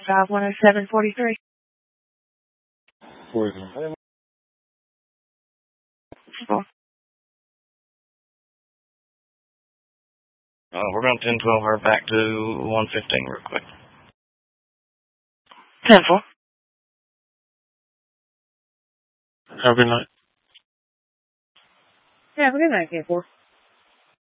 5-107-43. 43. We're going to 10-12 her back to 115 real quick. 10-4. Have a good night. Have a good night, K4.